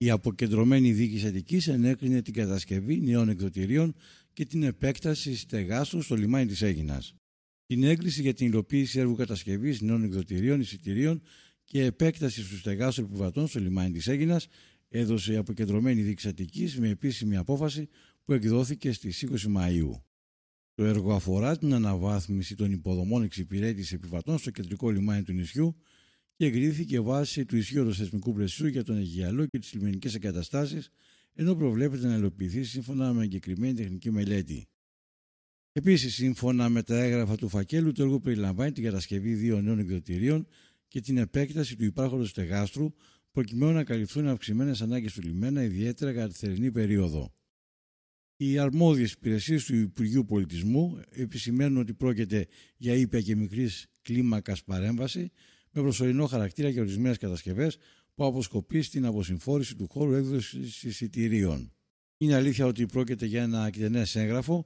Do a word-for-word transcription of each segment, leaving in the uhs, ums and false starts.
Η αποκεντρωμένη διοίκηση Αττικής ενέκρινε την κατασκευή νέων εκδοτηρίων και την επέκταση στεγάστρου στο λιμάνι της Αίγινας. Την έγκριση για την υλοποίηση έργου κατασκευής νέων εκδοτηρίων, εισιτηρίων και επέκταση του στεγάστρου επιβατών στο λιμάνι της Αίγινας έδωσε η αποκεντρωμένη διοίκηση Αττικής με επίσημη απόφαση που εκδόθηκε στις είκοσι Μαΐου. Το έργο αφορά την αναβάθμιση των υποδομών εξυπηρέτησης επιβατών στο κεντρικό λιμάνι του νησιού και εγκρίθηκε βάσει του ισχύοντος θεσμικού πλαισίου για τον Αιγιαλό και τις λιμενικές εγκαταστάσεις, ενώ προβλέπεται να υλοποιηθεί σύμφωνα με εγκεκριμένη τεχνική μελέτη. Επίσης, σύμφωνα με τα έγγραφα του φακέλου, το έργο περιλαμβάνει την κατασκευή δύο νέων εκδοτηρίων και την επέκταση του υπάρχοντος στεγάστρου, προκειμένου να καλυφθούν αυξημένες ανάγκες του λιμένα, ιδιαίτερα κατά τη θερινή περίοδο. Οι αρμόδιες υπηρεσίες του Υπουργείου Πολιτισμού επισημαίνουν ότι πρόκειται για ήπια και μικρής κλίμακας παρέμβαση με προσωρινό χαρακτήρα για ορισμένες κατασκευές που αποσκοπεί στην αποσυμφόρηση του χώρου έκδοσης εισιτηρίων. Είναι αλήθεια ότι πρόκειται για ένα εκτενές έγγραφο.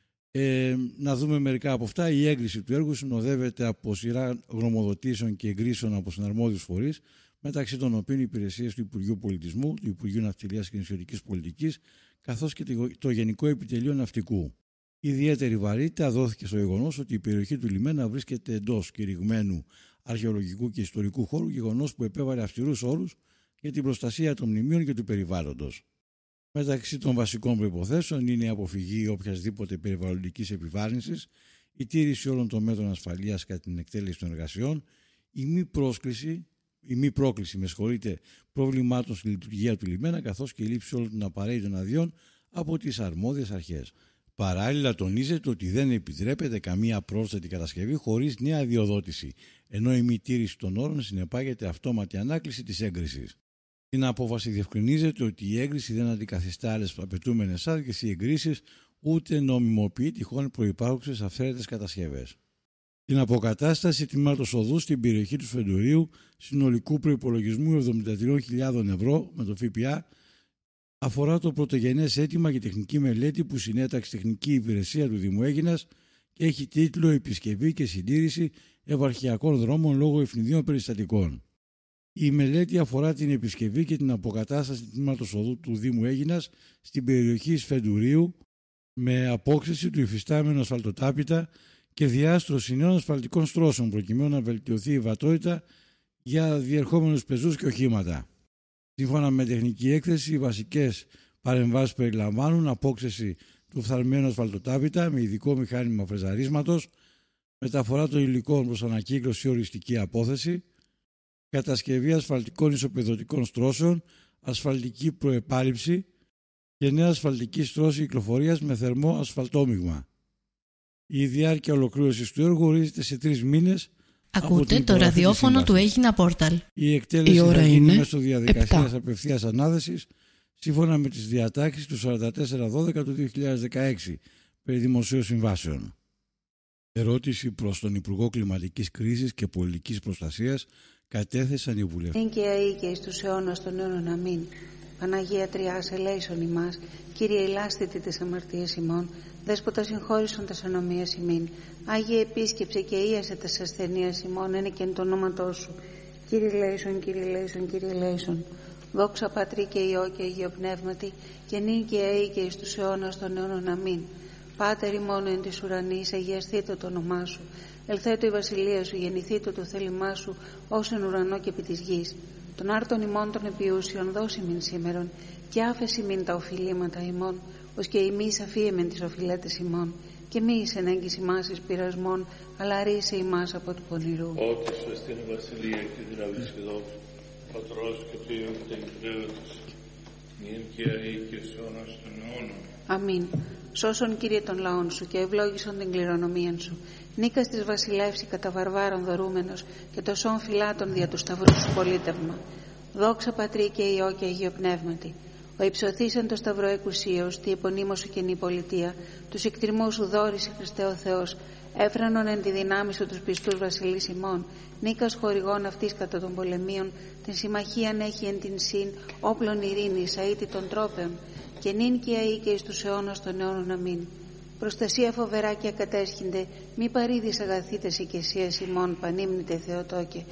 Ε, να δούμε μερικά από αυτά. Η έγκριση του έργου συνοδεύεται από σειρά γνωμοδοτήσεων και εγκρίσεων από συναρμόδιους φορείς, μεταξύ των οποίων οι υπηρεσίες του Υπουργείου Πολιτισμού, του Υπουργείου Ναυτιλίας και Νησιωτικής Πολιτικής, καθώς και το Γενικό Επιτελείο Ναυτικού. Ιδιαίτερη βαρύτητα δόθηκε στο γεγονός ότι η περιοχή του λιμένα βρίσκεται εντός κηρυγμένου αρχαιολογικού και ιστορικού χώρου, γεγονός που επέβαλε αυστηρούς όρους για την προστασία των μνημείων και του περιβάλλοντος. Μεταξύ των βασικών προϋποθέσεων είναι η αποφυγή οποιασδήποτε περιβαλλοντικής επιβάρυνσης, η τήρηση όλων των μέτρων ασφαλείας κατά την εκτέλεση των εργασιών, η μη πρόσκληση, η μη πρόκληση με συγχωρείτε, προβλημάτων στη λειτουργία του λιμένα, καθώς και η λήψη όλων των απαραίτητων αδειών από τις αρμόδιες αρχές. Παράλληλα, τονίζεται ότι δεν επιτρέπεται καμία πρόσθετη κατασκευή χωρίς νέα αδειοδότηση, ενώ η μη τήρηση των όρων συνεπάγεται αυτόματη ανάκληση της έγκρισης. Στην απόφαση διευκρινίζεται ότι η έγκριση δεν αντικαθιστά άλλες απαιτούμενες άδειες ή εγκρίσεις, ούτε νομιμοποιεί τυχόν προϋπάρχουσες αυθαίρετες κατασκευές. Την αποκατάσταση τμήματος οδού στην περιοχή του Σφεντουρίου συνολικού προϋπολογισμού εβδομήντα τρεις χιλιάδες ευρώ με το ΦΠΑ αφορά το πρωτογενές αίτημα για τεχνική μελέτη που συνέταξε τεχνική υπηρεσία του Δήμου Αίγινας και έχει τίτλο «Επισκευή και συντήρηση επαρχιακών δρόμων λόγω ευνηδίων περιστατικών». Η μελέτη αφορά την επισκευή και την αποκατάσταση τμήματος οδού του Δήμου Αίγινας στην περιοχή Σφεντουρίου με απόκριση του υφιστάμενου ασφαλτοτάπητα και διάστρωση νέων ασφαλτικών στρώσεων προκειμένου να βελτιωθεί η βατότητα για διερχόμενους πεζούς και οχήματα. Σύμφωνα με τεχνική έκθεση, οι βασικές παρεμβάσεις περιλαμβάνουν απόκριση του φθαρμένου ασφαλτοτάπητα με ειδικό μηχάνημα φρεζαρίσματος, μεταφορά των υλικών προς ανακύκλωση ή οριστική απόθεση, κατασκευή ασφαλτικών ισοπεδωτικών στρώσεων, ασφαλτική προεπάλυψη και νέα ασφαλτική στρώση κυκλοφορίας με θερμό ασφαλτόμειγμα. Η διάρκεια ολοκλήρωσης του έργου ορίζεται σε τρεις μήνες. Ακούτε το ραδιόφωνο του Αίγινα Πόρταλ. Η εκτέλεση θα γίνει μέσω διαδικασίας απευθείας ανάθεσης σύμφωνα με τις διατάξεις του σαράντα τέσσερα δώδεκα του δύο χιλιάδες δεκαέξι περί δημοσίων συμβάσεων. Ερώτηση προς τον Υπουργό Κλιματικής Κρίσης και Πολιτικής Προστασίας κατέθεσαν οι βουλευτές. Εν και αεί και εις τους αιώνας των αιώνων αμήν. Παναγία Τριάς ελέησον ημάς, Κύριε ηλάστητη τις αμαρτίες ημών, Δέσποτα συγχώρησον τας ανομίες ημίν, Άγιε επίσκεψε και ίασε τας ασθενείας ημών, είναι και εν το ονόματό σου. Κύριε ελέησον, Κύριε ελέησον, Κύριε ελέησον. Δόξα Πατρί και Υιό και Αγίο Πνεύματι, και νυν και αεί και εις τους αιώνας των αιώνων αμήν. Πάτερ ημών εν της ουρανής, αγιαστήτω το όνομά σου. Ελθέτω η βασιλεία σου, γεννηθήτω το θέλημά σου, ως εν ουρανό και επί της γης. Τον άρτον ημών των επιούσιων δώσει μην σήμερον, και άφεση μην τα οφειλήματα ημών, ως και ημείς αφίεμεν τις οφειλέτες ημών, και μη εις ενέγγις ημάς εις πειρασμών, αλλά ρίσε ημάς από του πονηρού. Ότι σου εστίν βασιλεία και δυναμής και δόξα, Πατρός και του Υιού και του Πνεύματος, νυν και αεί και εις αιώνας των αιώνων. Αμήν. Σώσον, Κύριε, των λαών σου και ευλόγησον την κληρονομίαν σου. Νίκας της βασιλεύση κατά βαρβάρων δωρούμενος και το σών φυλάτων δια του σταυρού σου πολίτευμα. Δόξα Πατρί και Υιό και Αγίο Πνεύματι. Ο υψωθήσαν το σταυρό εκουσίως, τη επωνύμω σου καινή πολιτεία, τους εκτριμμούς σου δόρισε Χριστέ ο Θεός, έφρανον εν τη δυνάμει σου τους πιστούς βασιλείς ημών, νίκας χορηγών αυτής κατά των πολεμίων, την συμμαχίαν έχει εν την συν, όπλων ειρήνης, αήτη των τρόπεων, και νυν και αεί και εις τους αιώνας των αιώνων αμήν. Προστασία φοβερά και ακατέσχυνται, μη παρήδεις αγαθήτες οικεσίας ημών, πανύμνητε Θεοτόκε.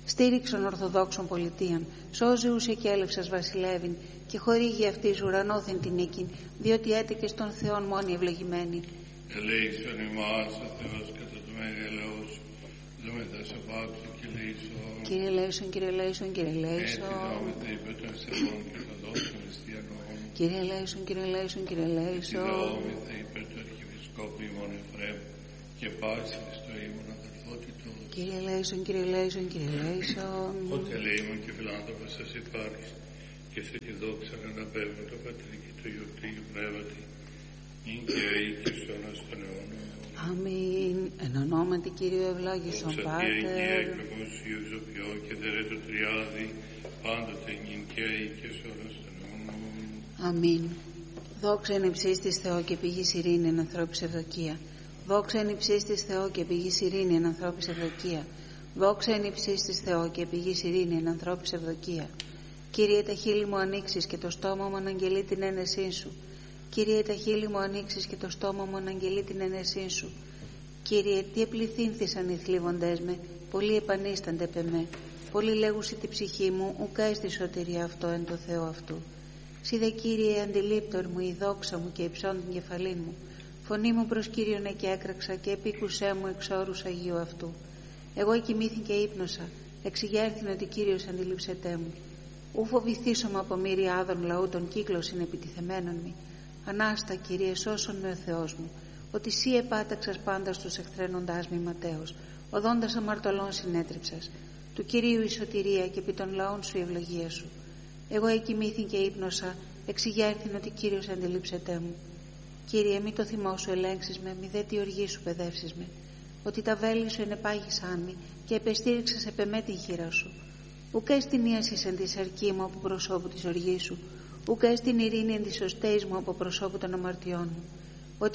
στήριξον Ορθοδόξων πολιτείαν, σώζεουσε και έλευσας βασιλεύειν, και χορήγει αυτής ουρανόθεν την νίκην, διότι έτεκες των Θεών μόνοι ευλογημένοι. Ελέησον ημάς ο Θεός κατά το μέγαλός, δομετά σε πάψη και ελέησον. Κύριε ελέησον, Κύριε ελέησον, Κύριε ελέησον. Ετινόμητα υπέρ των σεβών και των δόξων χριστιανών. Κύριε ελέησον, Κύριε ελέησον, Κύριε ελέησον. Ετινόμητα υπέρ του Αρχιεπισκόπου ημών Εφραίμ και πάση στο ήμουν αδελφότητος. Κύριε ελέησον, Κύριε ελέησον, Κύριε ελέησον. Ότι ελέημον και φιλάνθρωπος σας υπάρχεις, και σε τη δόξα να αναπέμπουν το Πατρί και το Υιό και το Πνεύματι, νυν και αεί και στους αιώνας των αιώνων. Αμήν. Εν ονόματι Κύριου ευλόγησον Πάτερ. Εξαπιέ ζωοποιώ και δερέτω τριάδι, πάντοτε νυν και αεί και στους αιώνας των αιώνων. Αμήν. Δόξα εν υψίστης Θεό και πηγής ειρήνη εν ανθρώπης ευδοκία. Δόξα εν υψίστης Θεό και πηγής ειρήνη εν ανθρώπης ευδοκία. Δόξα εν υψίστης Θεό και πηγής ειρήνη εν ανθρώπης ευδοκία. Κύριε, τα χείλη μου ανοίξεις και το στόμα μου αναγγελεί την ένεσή σου. Κύριε, τα χείλη μου ανοίξεις και το στόμα μου αναγγελεί την ένεσή σου. Κύριε, τι επληθύνθησαν οι θλίβοντές με, πολλοί επανίστανται πε με. Πολλοί λέγουσι τη ψυχή μου, ουκά εις τη σωτηρία αυτό εν το Θεό αυτού. Σι δε Κύριε, αντιλήπτορ μου, η δόξα μου και υψών την κεφαλήν μου. Φωνή μου προς Κύριον και έκραξα και επίκουσέ μου εξ όρους Αγίου αυτού. Εγώ εκοιμήθην και ύπνοσα, εξηγέρθην ότι Κύριος αντιλήψετέ μου. Ου φοβηθήσομαι από μυριάδων λαού των κύκλων συνεπιτιθεμένων μη. Ανάστα, Κύριε, σώσον με ο Θεός μου, ότι σύ επάταξας πάντα στους εχθρένοντάς μη Ματέος, οδόντας αμαρτωλών συνέτριψας. Του Κυρίου η σωτηρία και επί των λαών σου η ευλογία σου. Εγώ εκοιμήθην και ύπνοσα, εξηγέρθην ότι Κύριος αντιλήψετέ μου. Κύριε, μη το θυμό σου ελέγξεις με, μη δε τη οργή σου παιδεύσεις με, ότι τα βέλη σου ενεπάγησαν μη και επεστήριξας επ' εμέ την χείρα σου. Ουκέ στην ίασης εν της αρκή μου από προσώπου της οργής σου, ουκέ στην ειρήνη εν της οστέης μου από προσώπου των αμαρτιών μου. Ότι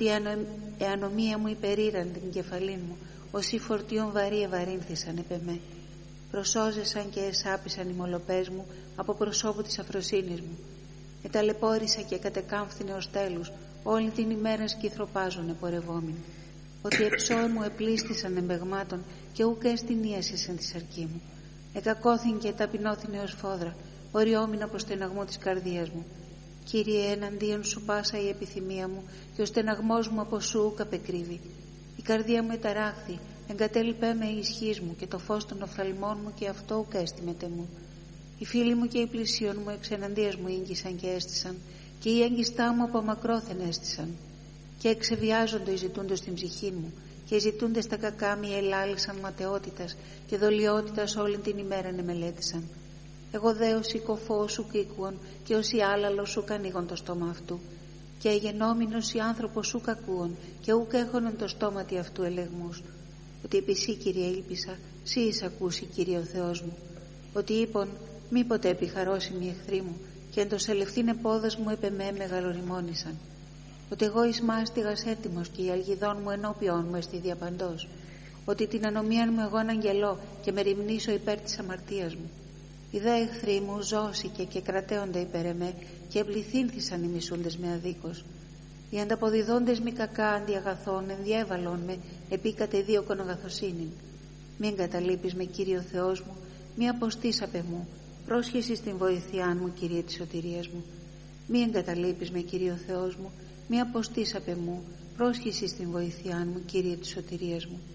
η ανομία μου υπερήραν την κεφαλήν μου, όσοι φορτίων βαρύ ευαρύνθησαν επ' εμέ. Προσώζεσαν και εσάπησαν οι μολοπές μου από προσώπου της αφροσύνης μου. Εταλαιπώρησα και κατεκάμφθηνε ως τέλους, όλη την ημέρα σκυθροπάζουν επορευόμενοι. Ότι εψώε μου επλήστησαν εμπεγμάτων και ουκέ στην ίασης εν της αρκή μου. Εκακώθην και ταπεινώθην ως φόδρα, οριόμην από στεναγμό της καρδίας μου. Κύριε, εναντίον σου πάσα η επιθυμία μου και ο στεναγμός μου από σου ουκ απεκρύβει. Η καρδία μου εταράχθη, εγκατέλειπέ με η ισχύς μου και το φως των οφθαλμών μου και αυτό ουκ έστιμεται μου. Οι φίλοι μου και οι πλησίον μου εξ εναντίας μου ήγγισαν και έστησαν, και οι έγκιστά μου από μακρόθεν έστησαν. Και εξεβιάζονται οι ζητούντες στην ψυχή μου, και οι ζητούντες τα κακά μη ελάλησαν ματαιότητας και δολιότητας όλη την ημέρα εμελέτησαν. Εγώ δε ως οικοφός σου κήκουον και ως η άλαλος σου κανίγον το στόμα αυτού. Και εγενόμενος η άνθρωπος σου κακούον και ουκ έχωνον το στόματι αυτού ελεγμούς. Ότι επί σύ, Κύριε, ήλπισα, σύ εις ακούσει, Κύριε ο Θεός μου. Ότι είπον, μη ποτέ επιχαρώσιμοι εχθροί μου, και εν το σελευθύνε πόδας μου επ' εμέ μεγαλοριμόνησαν. Ότι εγώ εις μάστιγας έτοιμος και η αλγιδόν μου ενώπιόν μου εστι διαπαντός. Ότι την ανομίαν μου εγώ αναγγελώ και με ρημνήσω υπέρ της αμαρτίας μου. Οι δε εχθροί μου ζώσηκε και κρατέονται υπέρ εμέ και εμπληθύνθησαν οι μισούντες με αδίκως. Οι ανταποδιδόντες μη κακά αντιαγαθών ενδιέβαλον με επί κατεδίωκον αγαθοσύνην. Μη εγκαταλείπεις με, Κύριε ο Θεός μου, μη αποστήσαπε μου, πρόσχεση στην βοηθειά μου, Κύριε της σωτηρίας μου. Μη εγκαταλείπεις με, Κύριε ο Θεός μου, μη αποστήσαπε μου, πρόσχεση στην βοηθειά μου, Κύριε της σωτηρίας μου.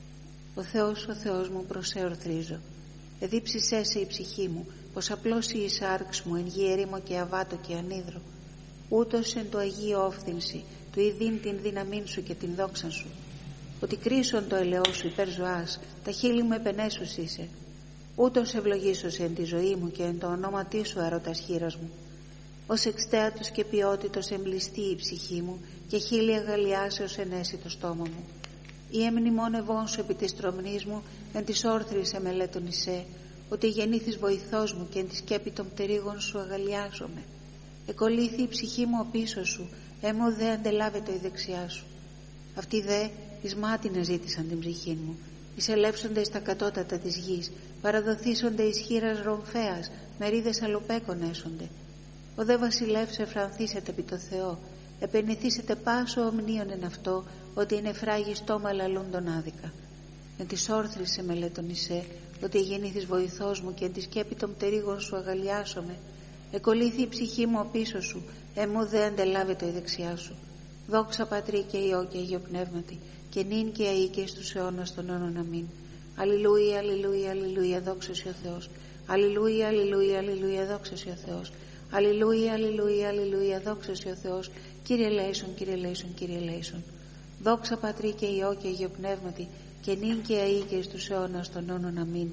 Ο Θεός, ο Θεός μου, προς σε ορθρίζω. Εδίψησέ σε η ψυχή μου, πως απλώς η εισάρξ μου εν γη ερήμο και αβάτο και ανίδρο. Ούτως εν το Αγίο όφθηνση, του ειδήν την δύναμήν σου και την δόξαν σου. Ότι κρίσον το ελαιό σου υπέρ ζωάς, τα χείλη μου επενέσους είσαι. Ούτως ευλογήσωσε εν τη ζωή μου και εν το ονόματί σου αρωτας χείρας μου. Ως εξτέατος και ποιότητος εμπλιστεί η ψυχή μου και χείλη αγαλιάσεως ενέσει το στόμα μου. Η εμνημόνευόν σου επί της τρομνής μου εν της όρθρης εμελέτων εισέ, ότι γεννήθης βοηθός μου και εν τη σκέπη των πτερίγων σου αγαλιάζομαι. Εκολύθη η ψυχή μου πίσω σου, έμω δε αντελάβεται η δεξιά σου. Αυτοί δε εις μάτινα ζήτησαν την ψυχή μου, εισελεύσονται στα κατώτατα της γης, παραδοθήσονται εις χείρας ρομφέας, μερίδες αλοπέκων έσονται. Ο δε βασιλεύς εφρανθήσεται επί το Θεό, επενηθήσετε πάσο ομνίων εν αυτό, ότι είναι φράγι στόμα λαλούν τον άδικα. Εν της όρθρης σε μελέτων εισέ, ότι γεννήθης βοηθός μου και εν τη σκέπη των πτερίγων σου αγαλιάσομαι. Εκολύθη η ψυχή μου απίσω σου, εμού δε αντελάβεται η δεξιά σου. Δόξα Πατρί και Υιό και Αγίο Πνεύματι, και νυν και αεί και εις τους αιώνας των αιώνων. Αμήν. Αλληλούια, αλληλούια, αλληλούια, δόξα σοι ο Θεός. Αλληλούια, αλληλούια, αλληλούια, δόξα σοι ο Θεός. Αλληλούια, αλληλούια, αλληλούια, δόξα σοι ο Θεός. Κύριε ελέησον, Κύριε ελέησον, Κύριε ελέησον. Δόξα Πατρί και Υιό και Αγίο Πνεύματι, και νυν και αεί και εις τους αιώνας των αιώνων. Αμήν.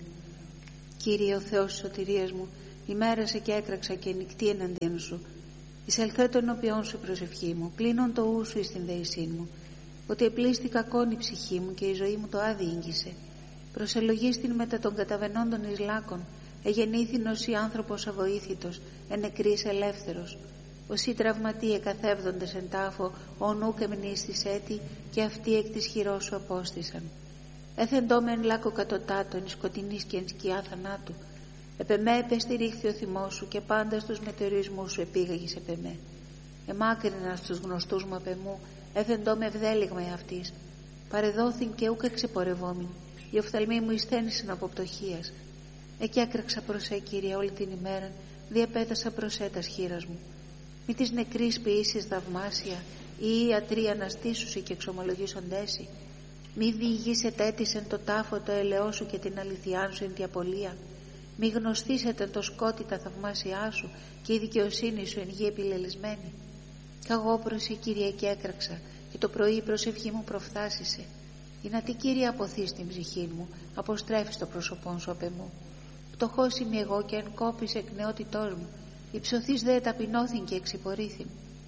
Κύριε ο Θεός της σωτηρίας μου, ημέρασε και έκραξα και νυκτή εναντίον σου. Εισελθέ των οποίων σου η προσευχή μου, κλείνον το ου σου εις την δεησή μου. Ότι επλήστη κακόν η ψυχή μου και η ζωή μου το άδει ήγγισε. Προσελογίστην μετά των καταβενόντων εις λάκων, εγεννήθην ως ή άνθρωπος αβοήθητος, εν νεκρής ελεύθερος. Όσοι τραυματίε καθεύδοντες εν τάφο, ο νου και μνήστης έτη, και αυτοί εκ της χειρός σου απόστησαν. Έθεντό με εν λάκο κατωτάτων, εις σκοτεινής και εν σκιά θανάτου. Επεμέ επεστηρίχθη ο θυμός σου, και πάντα στους μετεωρισμούς σου επήγαγης επεμέ. Εμάκρινα στους γνωστούς μου απεμού, έθεντό με ευδέλιγμα εαυτής. Παρεδόθην και ούκ εξεπορευόμην, οι οφθαλμοί μου εισθένησαν από πτωχίας. Εκεί άκραξα προς σε, Κύριε, όλη την ημέρα, διαπέτασα προς σε τας χείρας μου. Μη της νεκρής ποιήσεις θαυμάσια, ή οι ιατροί αναστήσουσι και εξομολογήσοντέσι. Μη διηγήσετε έτησεν το τάφο το ελαιό σου και την αληθιάν σου εν τη απολία. Μη γνωστήσετε το σκότι τα θαυμάσια σου και η δικαιοσύνη σου εν γη επιλελισμένη. Καγώ προς η Κύριε και έκραξα, και το πρωί η προσευχή μου προφθάσισε. Είναι τι, Κύριε, αποθείς την ψυχή μου, αποστρέφεις το πρόσωπόν σου απ' εμού. Πτωχός είμαι εγώ και εν κόπης εκ νεότητός μου, υψωθείς δε ταπεινώθην και εξυπορήθην.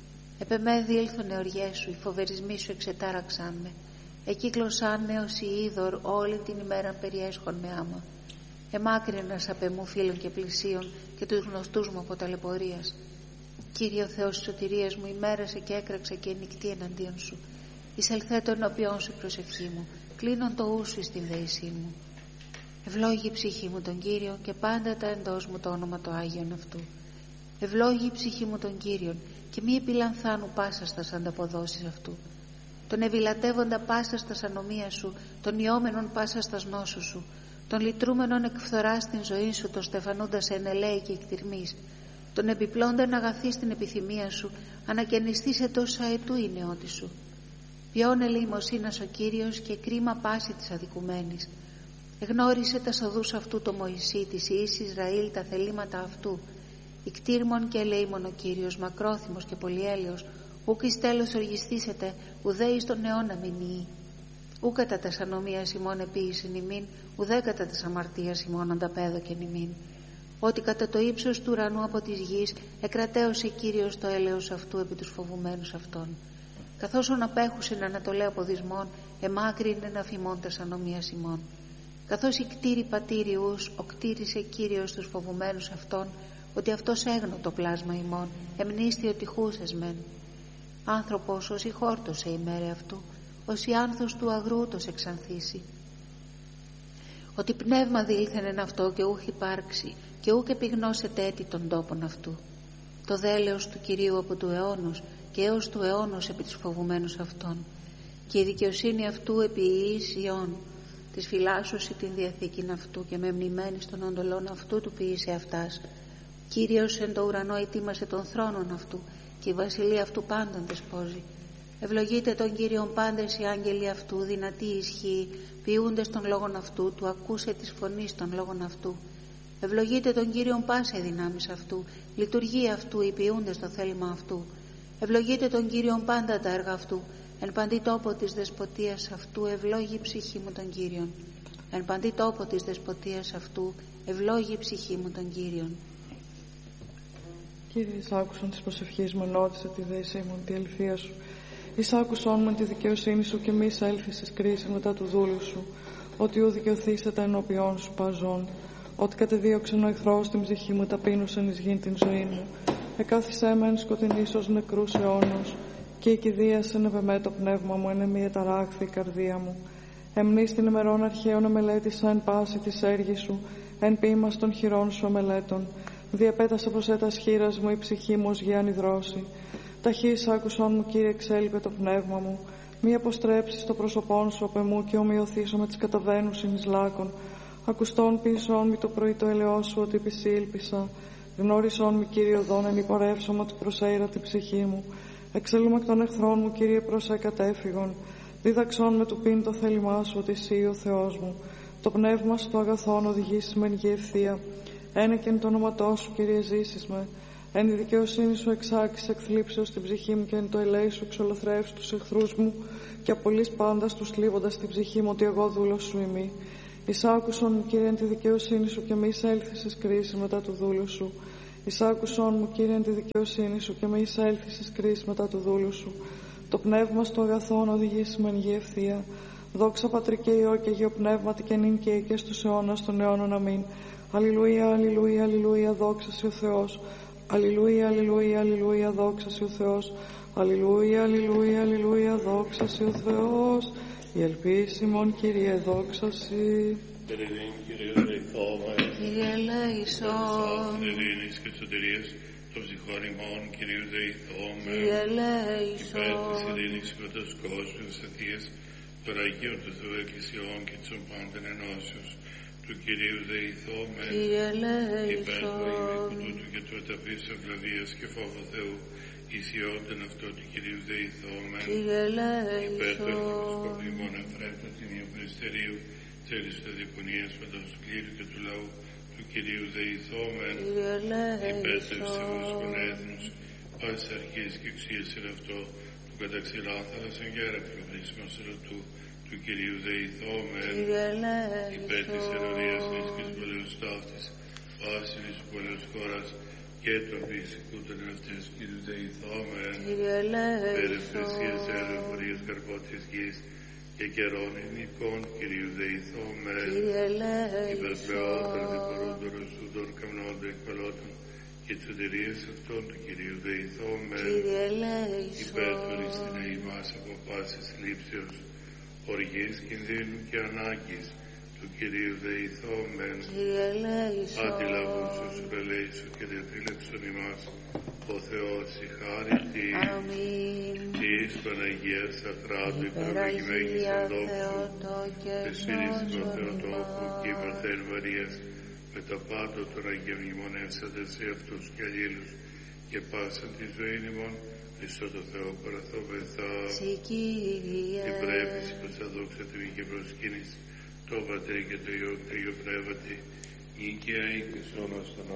Επεμέ διήλθον εωριές σου, οι φοβερισμοί σου εξετάραξαν με. Εκύκλωσαν με ως η είδωρ όλη την ημέρα περιέσχον με άμα. Εμάκρυνας απ' εμού φίλων και πλησίων και τους γνωστούς μου από ταλαιπωρίας. Κύριε ο Θεός της σωτηρίας μου, ημέρασε και έκραξε και νυκτή εναντίον σου. Εισελθέ το ενώπιόν σου η προσευχή μου, κλείνον το ου σου εις την δεησή μου. Ευλόγη η ψυχή μου τον Κύριο, και πάντα τα εντός μου το όνομα το Άγιον αυτού. Ευλόγη η ψυχή μου τον Κύριον, και μη επιλανθάνου πάσα στας ανταποδόσεις αυτού. Τον ευηλατεύοντα πάσα στας ανομία σου, τον ιόμενον πάσα στας νόσου σου, τον λυτρούμενον εκφθορά στην ζωή σου, τον στεφανούντας εν ελέη και εκτιρμής, τον επιπλώνταν αγαθή στην επιθυμία σου, ανακαινιστή σε τόσα ετού η νεότη σου. Ποιόν ελεημοσύνας ο Κύριος και κρίμα πάση της αδικουμένης. Εγνώρισε τα οδούς αυτού το Μωυσή, της Ιης Ισραήλ τα θελήματα αυτού. Ικτήρμον και ελεήμον ο Κύριος, μακρόθυμος και πολυέλεος, ούκ εις τέλος οργιστήσετε, ουδέ εις τον αιώνα μηνύει. Ού κατά τας ανομίας ημών επίησεν ημίν, ουδέ κατά τας αμαρτίας ημών ανταπέδοκεν ημίν. Ότι κατά το ύψος του ουρανού από της γης εκρατέωσε Κύριος το έλεος αυτού επί τους φοβουμένους αυτών. Καθώς ον απέχουσιν ανατολέ αποδισμών, εμάκρυνεν αφημών τας ανομίας ημών. Καθώς η κτήρη πατήριους, ο κτήρισε Κύριος τους φοβουμένους αυτών, ότι αυτός έγνω το πλάσμα ημών, εμνίστη ότι χούσες μεν. Άνθρωπος όσοι χόρτωσε η μέρε αυτού, όσοι άνθος του αγρούτος εξανθήσει. Ότι πνεύμα διήλθεν αυτό και ούχ υπάρξει, και ούκ επιγνώσετε έτη των τόπων αυτού. Το δέλεος του Κυρίου από του αιώνος, και έως του αιώνος επί τους φοβουμένους αυτών. Και η δικαιοσύνη αυτού επί ιής ιών, της φυλάσσωση την διαθήκην αυτού, και με μνημένης των οντολών αυτού του ποιήσε αυτάς. Κύριος εν το ουρανό ετοίμασε των θρόνων αυτού, και η βασιλεία αυτού πάντων δεσπόζει. Ευλογείτε τον Κύριον πάντες οι άγγελοι αυτού, δυνατοί ισχύοι, ποιούντες των λόγων αυτού, του ακούσε της φωνής των λόγων αυτού. Ευλογείτε τον Κύριον πάσε δυνάμεις αυτού, λειτουργεί αυτού, οι ποιούντες το θέλημα αυτού. Ευλογείτε τον Κύριον πάντα τα έργα αυτού, εν παντή τόπο της δεσποτείας αυτού, ευλόγη η ψυχή μου τον Κύριον. Εν παντή τόπο της δεσποτείας αυτού, ευλόγη η ψυχή μου τον Κύριον. Κύριε, εις άκουσον της προσευχής μου, ενώτισε τη δέησή μου, τη αληθεία σου. Εις άκουσον με τη δικαιοσύνη σου, και μη εισέλθεις εις κρίση μετά του δούλου σου, ότι ου δικαιωθήσετε ενώπιόν σου παζών, ότι κατεδίωξεν ο εχθρός την ψυχή μου, ταπείνωσεν εις γην την ζωή μου. Εκάθισέ με εν σκοτεινής ως νεκρούς αιώνος, και η κηδείασεν επεμέ το πνεύμα μου, εν εμή εταράχθη η καρδία μου. Εμνείς την ημερών αρχαίων εμελέτησα εν πάση της έργης σου, εν ποίημας των χειρών σου εμελέτων. Διαπέτασε προς έτας χείρας μου η ψυχή μου ως γη ανιδρώση. Ταχύς άκουσον μου, Κύριε, εξέλιπε το πνεύμα μου. Μη αποστρέψεις το πρόσωπόν σου απ' εμού, και ομοιωθήσω με τις καταβαίνουσιν εις λάκων. Ακουστών ποιησών μη το πρωί το ελαιό σου ότι επισήλπισα. Γνώρισόν μη, Κύριε οδόν, εν υπορεύσομαι ότι προσέειρα την ψυχή μου. Εξελούμε εκ των εχθρών μου, Κύριε, προς εκατέφυγον. Δίδαξόν με του πίν το θέλημά σου, ότι εσύ ο Θεός μου. Το πνεύμα σου το αγαθόν οδηγήσει με εν γη ευθεία. Ένε και εν το όνοματό σου, Κύριε, ζήσεις με. Εν η δικαιοσύνη σου εξάξεις εκθλίψεως την ψυχή μου και εν το ελέη σου εξολοθρεύσεις τους εχθρούς μου και απολύς πάντα τους θλίβοντας την ψυχή μου ότι εγώ δούλος σου ημί. Εισάκουσον μου, Κύριε, εν τη δικαιοσύνη σου και μη εισέλθεις εις κρίση μετά του δούλου σου. Εισάκουσον μου, Κύριε, εν τη δικαιοσύνη σου και μη εισέλθεις εις κρίση μετά του δούλου σου. Το πνεύμα στο αγαθόν οδηγήσει με εν γη ευθεία. Δόξα Πατρί και Υιό και Αγίο Πνεύματι και νυν και και στους αιώνας των αιώνων. Αμήν. Αλληλούια, αλληλούια, αλληλούια, δόξα σοι ο Θεός. Αλληλούια, αλληλούια, αλληλούια, δόξα σοι ο Θεός. Αλληλούια, αλληλούια, αλληλούια, δόξα σοι ο Θεός. Η ελπίσιμον, Κύριε, δόξα σοι. Κύριε ελέησον. Ειρήνης και σωτηρίας των ψυχών ημών, Κυρίου δεηθώμε. Κύριε ελέησον. Υπέρ της ειρήνης και του κόσμου της Αθίας, των Αγίων του Θεού Εκκλησιών και των πάντων ενώσεως του Κυρίου δεηθώμε. Κύριε Υπέρ του ελέησον. ημίκου τούτου και του εταπής ευλαβίας και φόβου Θεού, ισιόντεν αυτό του Κυρίου δεηθώμε. Κύριε Υπέρ του ελέησον. αρχιεπισκοπήμων Εφρέπτα Τιμίου Περιστερίου, της Διακονίας Παντός του Κλήρου και του λαού του Κυρίου δεηθώμεν. Κύριε Υπέρ του ευσεβούς ελέησον. κονέθνους, πάσης αρχής και εξίας εν αυτό, του καταξυλάθαρας εν γέρα φιλοχρήσιμος ερωτού, του Κυρίου δεηθώμεν. Κύριε Υπέρ της ενωρίας ελέησον. της πολέως ταύτης, πάσης πολέως χώρας και των φυσικού των ελευθέρων Κυρίου δεηθώμεν. Κύριε Υπέρ ευπρεσίας ελέησον. αεροφορίας καρπότης γης και καιρών ελληνικών Κυρίου δεηθώμεν. Κύριε Υπερπλεότερ δε ελέησον. παρόντερος ούτων καμνόντων εκπαλώτων και τις εταιρείες αυτών του Κυρίου δεηθώμεν. Κύριε Υπέρ του ελέησον. ρηστινέ ημάς από πάσης λήψεως, οργής, κινδύνου και ανάγκης του Κυρίου δεηθώμεν. Κύριε ελέησον. Αντιλαβούσου σου ελέησου και διαφύλαξον ημάς ο Θεός η χάρη τη Αμήν. της Παναγίας Αθράτου υπεραγημένης Υπεραγία αντόξου Θεοτόκε της φίλης του νόζωνα. Θεοτόκου και η Μαθαίν Μαρίας με τα πάντα των Αγίων μνημονεύσαντε σε αυτούς και αλλήλους και πάσαν τη ζωή ημών Χριστό το Θεό παραθόμεθα. Συ Κύριε. Την πρέπιση προς τα δόξα τιμή και προσκύνηση το Πατρί και το Υιό και το Υιό Πνεύματι νίκαια ή και σώμα στον